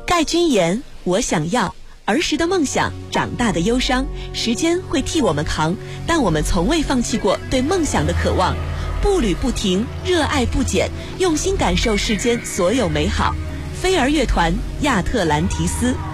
盖君言，我想要。儿时的梦想，长大的忧伤，时间会替我们扛，但我们从未放弃过对梦想的渴望，步履不停，热爱不减，用心感受世间所有美好。飞儿乐团，亚特兰提斯。